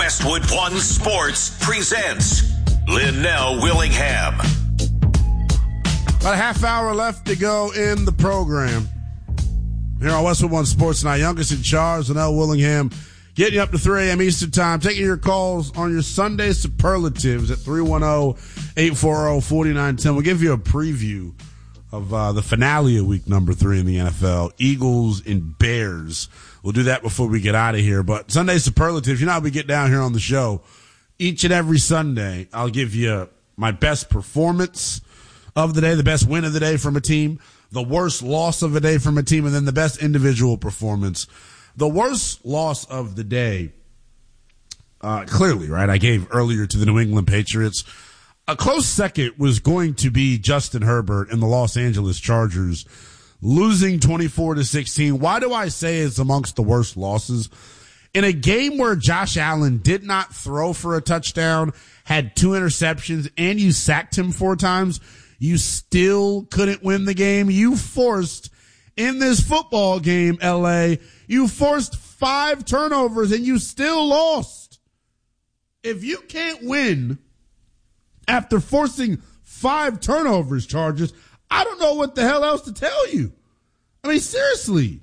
Westwood One Sports presents Linnell Willingham. About a half hour left to go in the program. Here on Westwood One Sports tonight, youngest in charge, Linnell Willingham, getting you up to 3 a.m. Eastern Time, taking your calls on your Sunday superlatives at 310-840-4910. We'll give you a preview of the finale of week number 3 in the NFL, Eagles and Bears. We'll do that before we get out of here. But Sunday superlatives, you know how we get down here on the show. Each and every Sunday, I'll give you my best performance of the day, the best win of the day from a team, the worst loss of a day from a team, and then the best individual performance. The worst loss of the day, clearly, right, I gave earlier to the New England Patriots. A close second was going to be Justin Herbert and the Los Angeles Chargers losing 24-16. Why do I say it's amongst the worst losses? In a game where Josh Allen did not throw for a touchdown, had 2 interceptions, and you sacked him 4 times, you still couldn't win the game. You forced, in this football game, LA, you forced 5 turnovers and you still lost. If you can't win after forcing 5 turnovers, Chargers, I don't know what the hell else to tell you. I mean, seriously.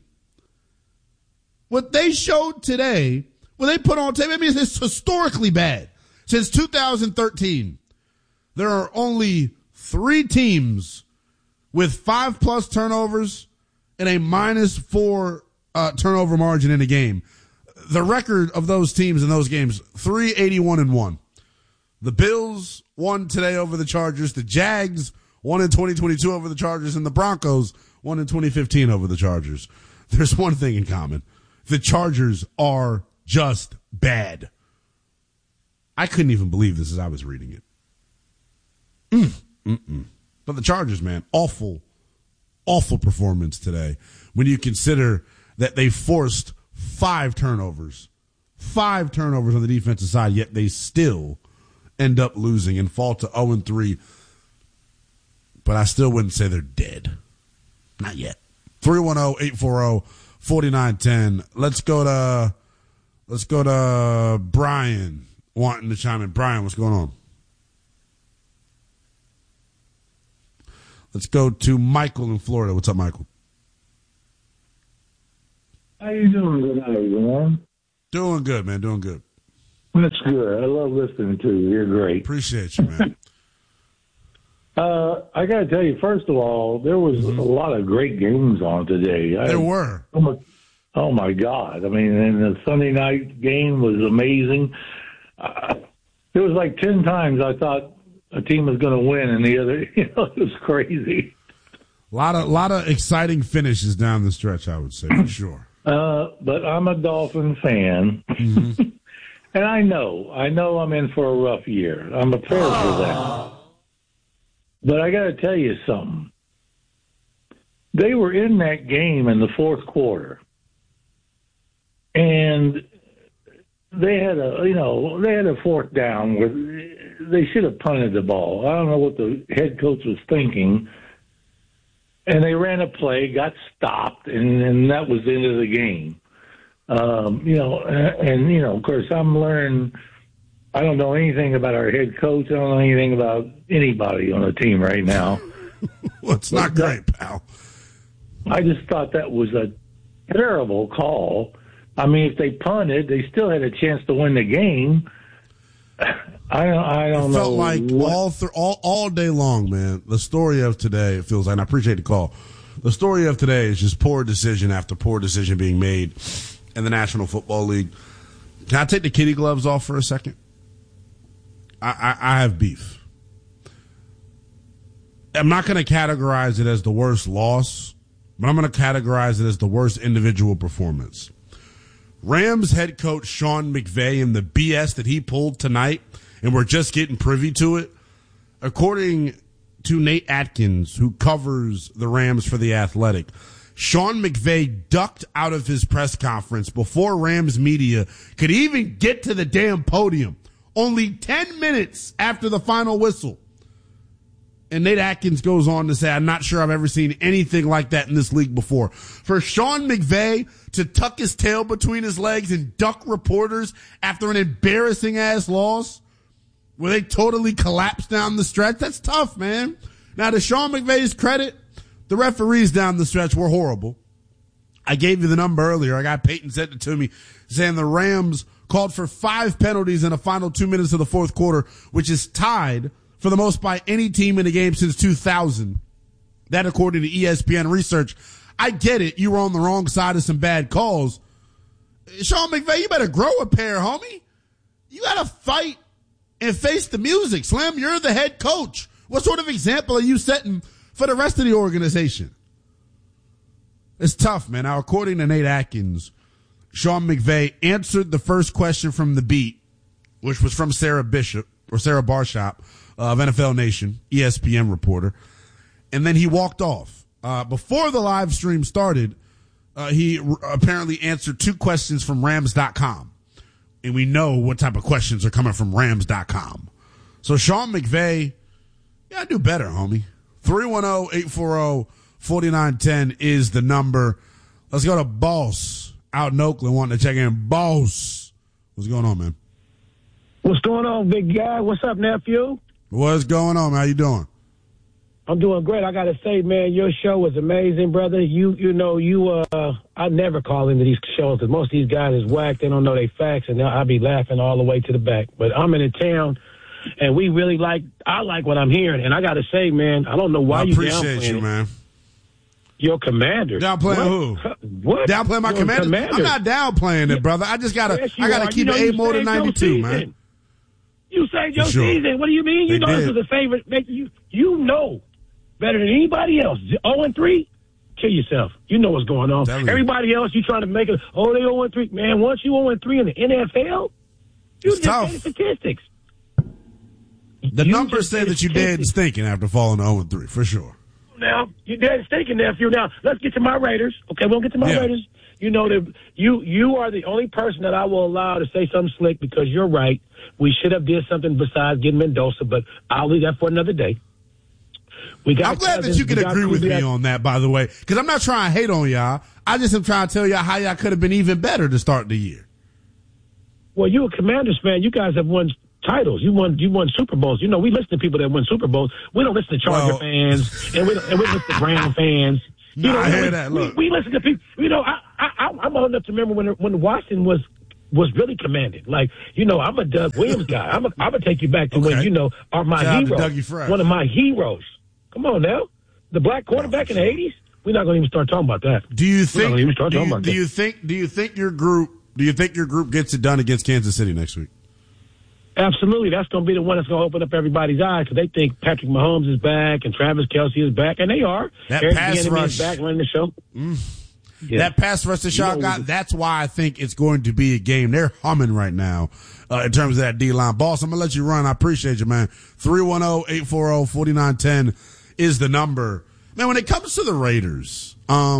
What they showed today, what they put on tape, I mean, it's historically bad. Since 2013, there are only 3 teams with 5+ turnovers and a -4 turnover margin in a game. The record of those teams in those games, 381-1. The Bills won today over the Chargers. The Jags won in 2022 over the Chargers. And the Broncos won in 2015 over the Chargers. There's one thing in common. The Chargers are just bad. I couldn't even believe this as I was reading it. But the Chargers, man, awful performance today when you consider that they forced 5 turnovers. 5 turnovers on the defensive side, yet they still end up losing and fall to 0-3. But I still wouldn't say they're dead. Not yet. 310-840-4910. Let's go to Brian wanting to chime in. Brian, what's going on? Let's go to Michael in Florida. What's up, Michael? How you doing tonight, man? Doing good, man. Doing good. That's good. I love listening to you. You're great. Appreciate you, man. I got to tell you, first of all, there was a lot of great games on today. There were. Oh, my God. I mean, and the Sunday night game was amazing. It was like 10 times I thought a team was going to win, and the other, it was crazy. A lot of exciting finishes down the stretch, I would say, for sure. But I'm a Dolphin fan, and I know I'm in for a rough year. I'm prepared for that. But I got to tell you something. They were in that game in the fourth quarter, and they had a fourth down where they should have punted the ball. I don't know what the head coach was thinking. And they ran a play, got stopped, and that was the end of the game. Of course, I'm learning. I don't know anything about our head coach. I don't know anything about anybody on the team right now. Well, it's not great, pal. I just thought that was a terrible call. I mean, if they punted, they still had a chance to win the game. I don't know. It felt like all day long, man. The story of today, it feels like, and I appreciate the call. The story of today is just poor decision after poor decision being made in the National Football League. Can I take the kitty gloves off for a second? I have beef. I'm not going to categorize it as the worst loss, but I'm going to categorize it as the worst individual performance. Rams head coach Sean McVay and the BS that he pulled tonight, and we're just getting privy to it. According to Nate Atkins, who covers the Rams for The Athletic, Sean McVay ducked out of his press conference before Rams media could even get to the damn podium, only 10 minutes after the final whistle. And Nate Atkins goes on to say, I'm not sure I've ever seen anything like that in this league before. For Sean McVay to tuck his tail between his legs and duck reporters after an embarrassing-ass loss where they totally collapsed down the stretch, that's tough, man. Now, to Sean McVay's credit, the referees down the stretch were horrible. I gave you the number earlier. I got Peyton sent it to me saying the Rams called for 5 penalties in the final 2 minutes of the fourth quarter, which is tied for the most by any team in the game since 2000. That according to ESPN research. I get it. You were on the wrong side of some bad calls. Sean McVay, you better grow a pair, homie. You got to fight and face the music. Slim, you're the head coach. What sort of example are you setting for the rest of the organization? It's tough, man. Now, according to Nate Atkins, Sean McVay answered the first question from the beat, which was from Sarah Barshop of NFL Nation, ESPN reporter. And then he walked off. Before the live stream started, he apparently answered 2 questions from Rams.com. And we know what type of questions are coming from Rams.com. So Sean McVay, you gotta do better, homie. 310-840-4910 is the number. Let's go to Boss out in Oakland wanting to check in. Boss, what's going on, man? What's going on, big guy? What's up, nephew? What's going on, man? How you doing? I'm doing great. I got to say, man, your show was amazing, brother. I never call into these shows because most of these guys is whack. They don't know they facts, and I'll be laughing all the way to the back. But I'm in a town, and we really I like what I'm hearing. And I got to say, man, I don't know why you downplaying. I appreciate you, man. Your commander. Downplaying who? What? Downplaying my commander? I'm not downplaying it, brother. I just got to keep it 8 more than 92, man. You saved your season. What do you mean? You know this was a favorite. You know better than anybody else. 0-3, kill yourself. You know what's going on. Everybody else, you trying to make it, they 0-3. Man, once you 0-3 in the NFL, you just say statistics. The numbers say that you're dead and stinking after falling to 0-3, for sure. Now, you're dead and stinking, nephew. Now, let's get to my Raiders. Okay, we'll get to my Raiders. You know that you are the only person that I will allow to say something slick because you're right. We should have did something besides getting Mendoza, but I'll leave that for another day. I'm glad that you can agree with me on that, by the way, because I'm not trying to hate on y'all. I just am trying to tell y'all how y'all could have been even better to start the year. Well, you're a Commanders fan. You guys have won titles. You won Super Bowls. You know, we listen to people that win Super Bowls. We don't listen to Charger fans, and we listen to Brown fans. I hear that. Look, we listen to people. You know, I'm old enough to remember when Washington was really commanded. Like, you know, I'm a Doug Williams guy. I'm gonna take you back to when, you know, my hero, one of my heroes. Come on now, the black quarterback in the '80s. We're not going to even start talking about that. Do you think your group gets it done against Kansas City next week? Absolutely. That's going to be the one that's going to open up everybody's eyes because they think Patrick Mahomes is back and Travis Kelce is back, and they are. That Eric pass rush is back running the show. Yeah. That pass rush that Shaw got, that's why I think it's going to be a game. They're humming right now in terms of that D-line. Boss, I'm going to let you run. I appreciate you, man. 310-840-4910 is the number. Man, when it comes to the Raiders, are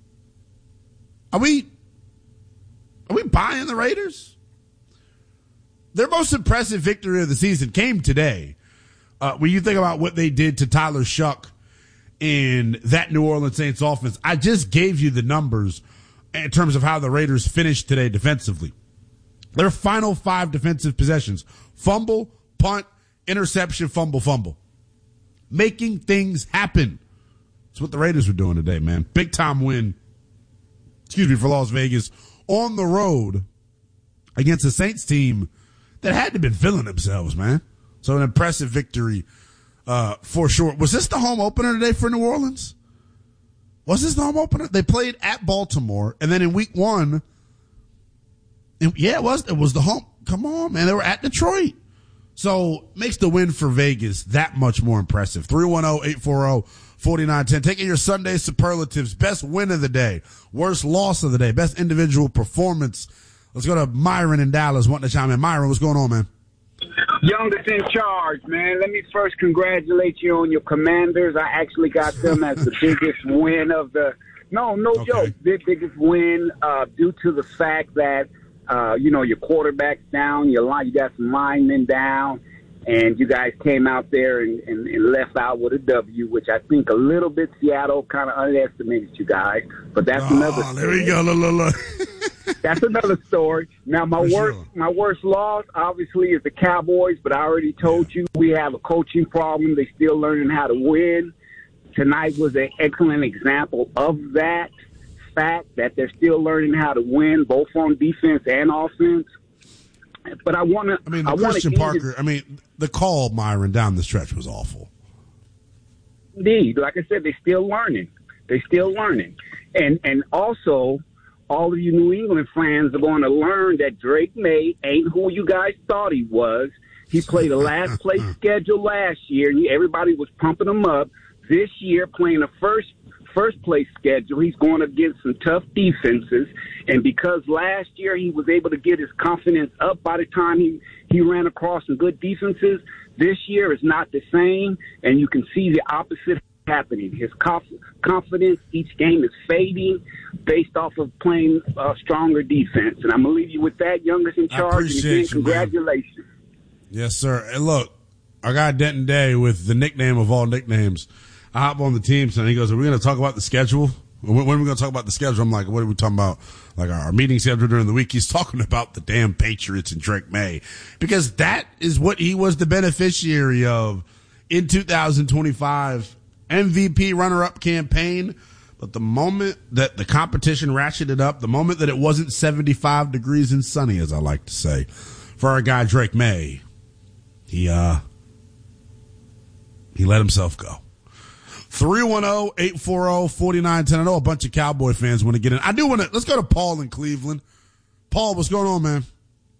we buying the Raiders? Their most impressive victory of the season came today. When you think about what they did to Tyler Shuck in that New Orleans Saints offense, I just gave you the numbers in terms of how the Raiders finished today defensively. Their final 5 defensive possessions: fumble, punt, interception, fumble. Making things happen. That's what the Raiders were doing today, man. Big time win, for Las Vegas on the road against a Saints team that had to have been feeling themselves, man. So an impressive victory for sure. Was this the home opener today for New Orleans? Was this the home opener? They played at Baltimore, and then in week 1, it was the home. Come on, man. They were at Detroit. So makes the win for Vegas that much more impressive. 310-840-4910. Taking your Sunday superlatives. Best win of the day. Worst loss of the day. Best individual performance. Let's go to Myron in Dallas wanting to chime in. Myron, what's going on, man? Youngest in charge, man. Let me first congratulate you on your Commanders. I actually got them as the biggest win of the – no joke. The biggest win due to the fact that, your quarterback's down, you got some linemen down, and you guys came out there and left out with a W, which I think a little bit Seattle kind of underestimated you guys. But that's another story. There we go. Look. That's another story. Now, my worst loss, obviously, is the Cowboys, but I already told you we have a coaching problem. They're still learning how to win. Tonight was an excellent example of that fact, that they're still learning how to win, both on defense and offense. But Christian Parker, the call, Myron, down the stretch was awful. Indeed. Like I said, they're still learning. And also, all of you New England fans are going to learn that Drake May ain't who you guys thought he was. He played a last place schedule last year, and everybody was pumping him up. This year, playing a first place schedule, he's going against some tough defenses. And because last year he was able to get his confidence up by the time he ran across some good defenses, this year is not the same, and you can see the opposite happening. His confidence each game is fading based off of playing stronger defense. And I'm going to leave you with that. Youngest in charge. And again, congratulations. Man. Yes, sir. And look, our guy Denton Day with the nickname of all nicknames, I hop on the team and he goes, are we going to talk about the schedule? When are we going to talk about the schedule? I'm like, what are we talking about? Like our meeting schedule during the week. He's talking about the damn Patriots and Drake May, because that is what he was the beneficiary of in 2025. MVP runner-up campaign. But the moment that the competition ratcheted up, the moment that it wasn't 75 degrees and sunny, as I like to say, for our guy Drake May, he let himself go. 310-840-4910. I know a bunch of Cowboy fans want to get in. I do want to. Let's go to Paul in Cleveland. Paul, what's going on, man?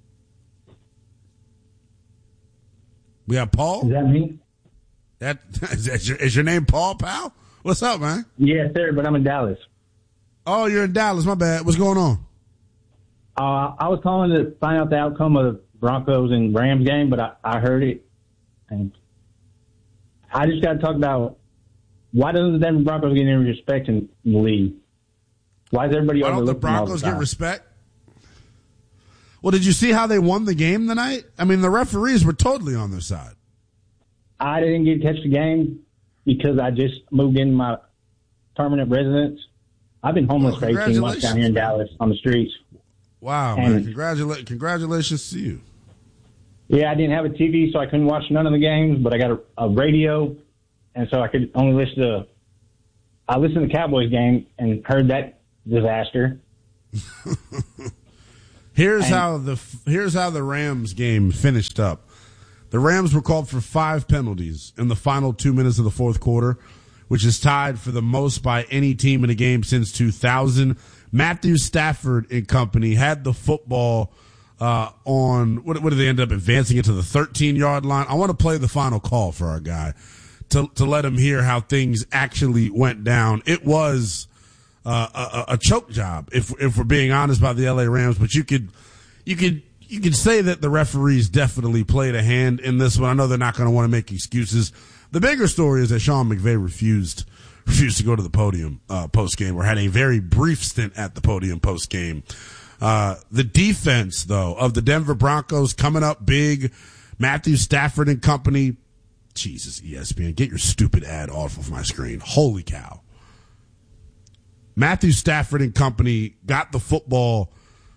We have Paul? Is that me? Is your name Paul, pal? What's up, man? Yes, sir, but I'm in Dallas. Oh, you're in Dallas. My bad. What's going on? I was calling to find out the outcome of the Broncos and Rams game, but I heard it. And I just got to talk about, why doesn't the Denver Broncos get any respect in the league? Why is everybody overlooking them? Why don't the Broncos get respect? Well, did you see how they won the game tonight? I mean, the referees were totally on their side. I didn't get to catch the game because I just moved into my permanent residence. I've been homeless for 18 months down here in Dallas on the streets. Wow, man. Congratulations to you. Yeah, I didn't have a TV, so I couldn't watch none of the games, but I got a radio, and so I could only listen to the Cowboys game and heard that disaster. Here's how the Rams game finished up. The Rams were called for 5 penalties in the final 2 minutes of the fourth quarter, which is tied for the most by any team in a game since 2000. Matthew Stafford and company had the football on, what did they end up advancing it to the 13-yard line? I want to play the final call for our guy to let him hear how things actually went down. It was a choke job, if we're being honest, by the LA Rams, but you could say that the referees definitely played a hand in this one. I know they're not going to want to make excuses. The bigger story is that Sean McVay refused to go to the podium post-game, or had a very brief stint at the podium post-game. The defense, though, of the Denver Broncos coming up big. Matthew Stafford and company. Jesus, ESPN, get your stupid ad off of my screen. Holy cow. Matthew Stafford and company got the football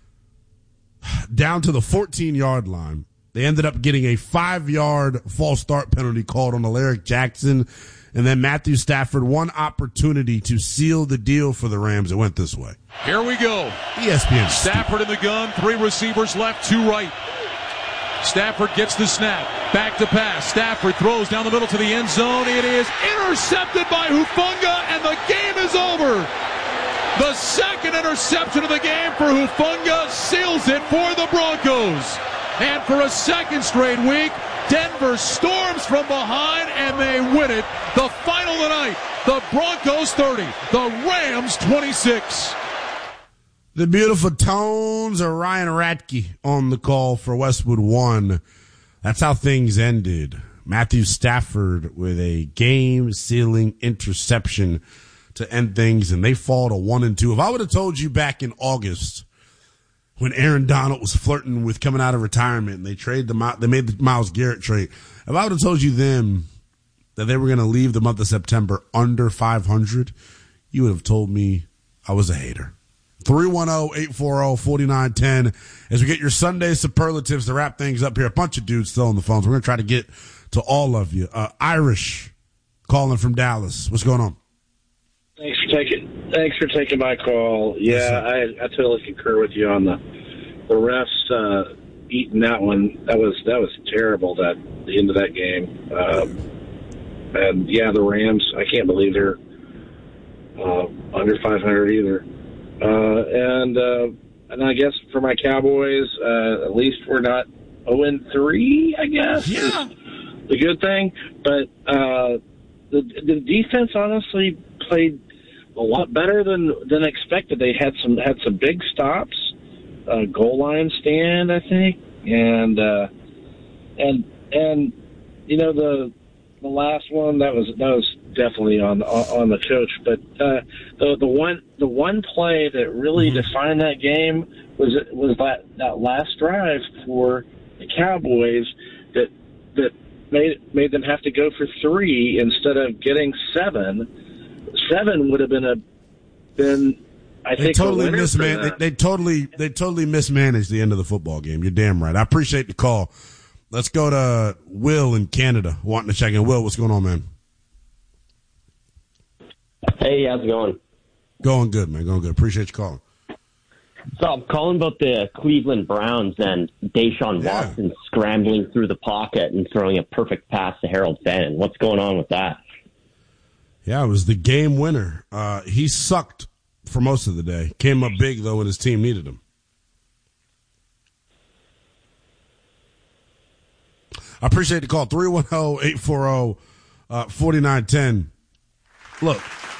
down to the 14-yard line. They ended up getting a 5-yard false start penalty called on Alaric Jackson. And then Matthew Stafford, one opportunity to seal the deal for the Rams. It went this way. Here we go. ESPN. Stafford in the gun. 3 receivers left, 2 right. Stafford gets the snap. Back to pass. Stafford throws down the middle to the end zone. It is intercepted by Hufanga, and the game is over. The second interception of the game for Hufanga seals it for the Broncos. And for a second straight week, Denver storms from behind and they win it. The final tonight, the Broncos 30, the Rams 26. The beautiful tones of Ryan Ratke on the call for Westwood One. That's how things ended. Matthew Stafford with a game-sealing interception to end things, and they fall to 1-2. If I would have told you back in August when Aaron Donald was flirting with coming out of retirement and they made the Myles Garrett trade. If I would have told you then that they were going to leave the month of September under 500, you would have told me I was a hater. 310-840-4910 as we get your Sunday superlatives to wrap things up here. A bunch of dudes still on the phones. We're going to try to get to all of you. Irish calling from Dallas. What's going on? Thanks for taking my call. Yeah, I totally concur with you on the refs eating that one. That was terrible, the end of that game. And yeah, the Rams, I can't believe they're under 500 either. And I guess for my Cowboys, at least we're not 0-3, I guess. Yeah. Is the good thing. But the defense honestly played a lot better than expected. They had some big stops, goal line stand, I think, and you know the last one that was definitely on the coach. But the one play that really defined that game was that last drive for the Cowboys that made them have to go for 3 instead of getting 7. 7 would have been I think totally they totally mismanaged the end of the football game. You're damn right. I appreciate the call. Let's go to Will in Canada wanting to check in. Will, what's going on, man? Hey, how's it going? Going good, man. Going good. Appreciate you calling. So I'm calling about the Cleveland Browns and Deshaun Watson scrambling through the pocket and throwing a perfect pass to Harold Fannin. What's going on with that? Yeah, it was the game winner. He sucked for most of the day. Came up big, though, when his team needed him. I appreciate the call. 310-840-4910. Look,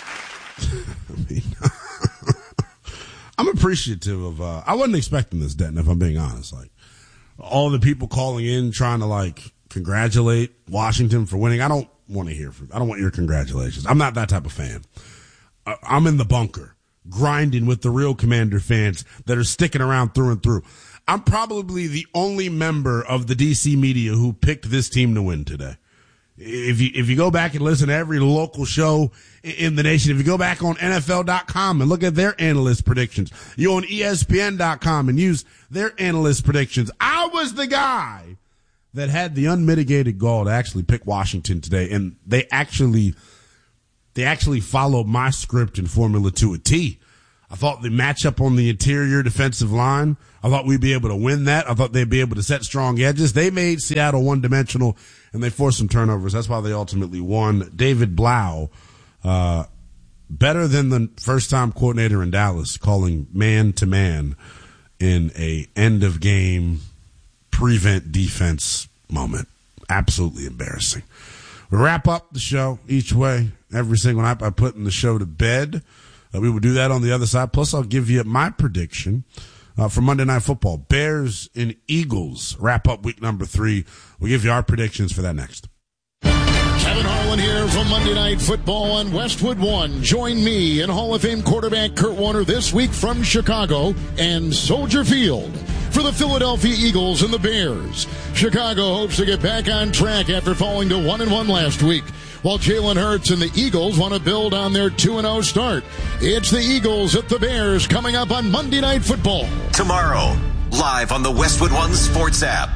I'm appreciative of I wasn't expecting this, Denton, if I'm being honest. Like, all the people calling in trying to, like, congratulate Washington for winning. I don't want your congratulations. I'm not that type of fan. I'm in the bunker, grinding with the real Commander fans that are sticking around through and through. I'm probably the only member of the DC media who picked this team to win today. If you go back and listen to every local show in the nation, if you go back on NFL.com and look at their analyst predictions, you on ESPN.com and use their analyst predictions. I was the guy that had the unmitigated gall to actually pick Washington today, and they actually followed my script and formula to a T. I thought the matchup on the interior defensive line, I thought we'd be able to win that. I thought they'd be able to set strong edges. They made Seattle one-dimensional, and they forced some turnovers. That's why they ultimately won. David Blau, better than the first-time coordinator in Dallas, calling man-to-man in a end-of-game prevent defense moment. Absolutely embarrassing. We wrap up the show each way, every single night, by putting the show to bed. We will do that on the other side. Plus, I'll give you my prediction for Monday Night Football. Bears and Eagles wrap up week number 3. We'll give you our predictions for that next. Kevin Harlan here from Monday Night Football on Westwood One. Join me and Hall of Fame quarterback Kurt Warner this week from Chicago and Soldier Field for the Philadelphia Eagles and the Bears. Chicago hopes to get back on track after falling to 1-1 last week, while Jalen Hurts and the Eagles want to build on their 2-0 start. It's the Eagles at the Bears coming up on Monday Night Football. Tomorrow, live on the Westwood One Sports app.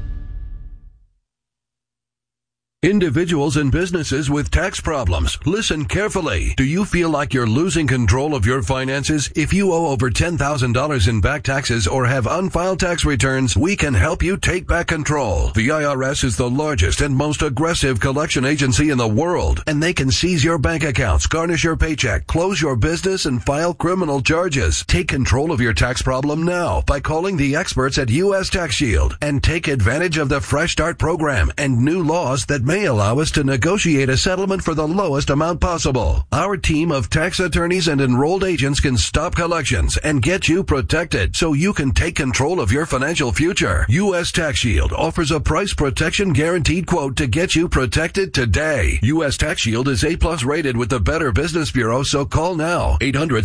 Individuals and businesses with tax problems, listen carefully. Do you feel like you're losing control of your finances? If you owe over $10,000 in back taxes or have unfiled tax returns, we can help you take back control. The IRS is the largest and most aggressive collection agency in the world, and they can seize your bank accounts, garnish your paycheck, close your business, and file criminal charges. Take control of your tax problem now by calling the experts at U.S. Tax Shield and take advantage of the Fresh Start program and new laws that may allow us to negotiate a settlement for the lowest amount possible. Our team of tax attorneys and enrolled agents can stop collections and get you protected so you can take control of your financial future. U.S. Tax Shield offers a price protection guaranteed quote to get you protected today. U.S. Tax Shield is A+ rated with the Better Business Bureau, so call now.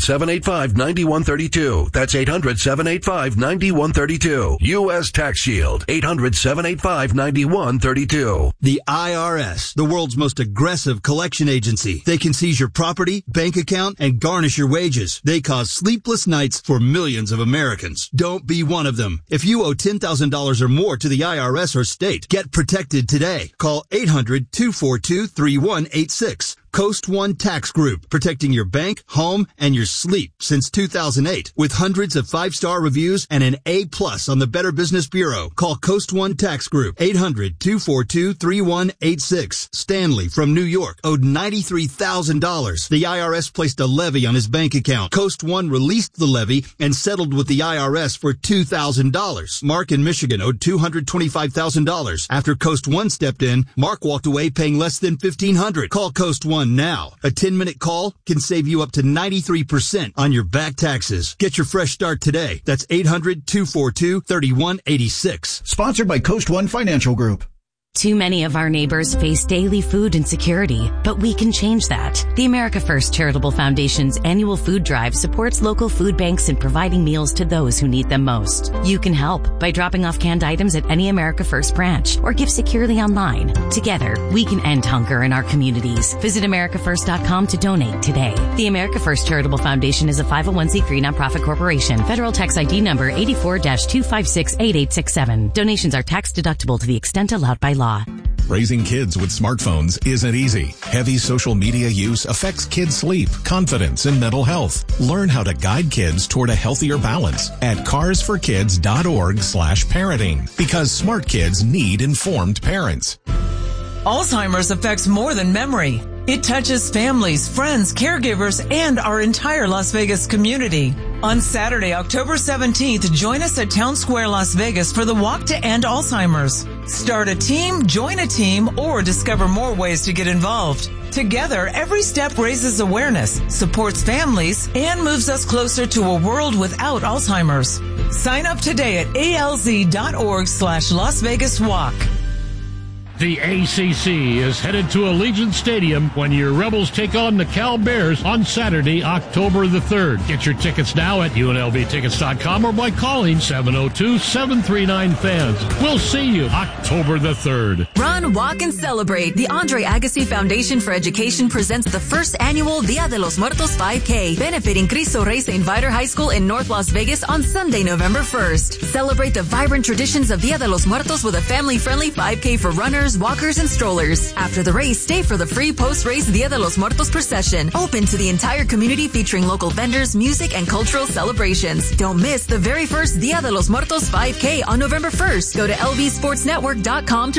800-785-9132. That's 800-785-9132. U.S. Tax Shield. 800-785-9132. The IRS, the world's most aggressive collection agency. They can seize your property, bank account, and garnish your wages. They cause sleepless nights for millions of Americans. Don't be one of them. If you owe $10,000 or more to the IRS or state, get protected today. Call 800-242-3186. Coast One Tax Group, protecting your bank, home, and your sleep since 2008. With hundreds of 5-star reviews and an A+ on the Better Business Bureau. Call Coast One Tax Group, 800-242-3186. Stanley from New York owed $93,000. The IRS placed a levy on his bank account. Coast One released the levy and settled with the IRS for $2,000. Mark in Michigan owed $225,000. After Coast One stepped in, Mark walked away paying less than $1,500. Call Coast One now. A 10-minute call can save you up to 93% on your back taxes. Get your fresh start today. That's 800-242-3186. Sponsored by Coast One Financial Group. Too many of our neighbors face daily food insecurity, but we can change that. The America First Charitable Foundation's annual food drive supports local food banks in providing meals to those who need them most. You can help by dropping off canned items at any America First branch or give securely online. Together, we can end hunger in our communities. Visit AmericaFirst.com to donate today. The America First Charitable Foundation is a 501c3 nonprofit corporation. Federal tax ID number 84-256-8867. Donations are tax deductible to the extent allowed by law. Raising kids with smartphones isn't easy. Heavy social media use affects kids' sleep, confidence, and mental health. Learn how to guide kids toward a healthier balance at carsforkids.org/parenting, because smart kids need informed parents. Alzheimer's affects more than memory. It touches families, friends, caregivers, and our entire Las Vegas community. On Saturday, October 17th, join us at Town Square, Las Vegas for the Walk to End Alzheimer's. Start a team, join a team, or discover more ways to get involved. Together, every step raises awareness, supports families, and moves us closer to a world without Alzheimer's. Sign up today at alz.org/Las Vegas Walk. The ACC is headed to Allegiant Stadium when your Rebels take on the Cal Bears on Saturday, October the 3rd. Get your tickets now at UNLVtickets.com or by calling 702-739-FANS. We'll see you October the 3rd. Run, walk, and celebrate. The Andre Agassi Foundation for Education presents the first annual Dia de los Muertos 5K, benefiting Cristo Rey St. Viator High School in North Las Vegas on Sunday, November 1st. Celebrate the vibrant traditions of Dia de los Muertos with a family-friendly 5K for runners, walkers, and strollers. After the race, stay for the free post-race Dia de los Muertos procession, open to the entire community, featuring local vendors, music, and cultural celebrations. Don't miss the very first Dia de los Muertos 5K on November 1st. Go to lvsportsnetwork.com to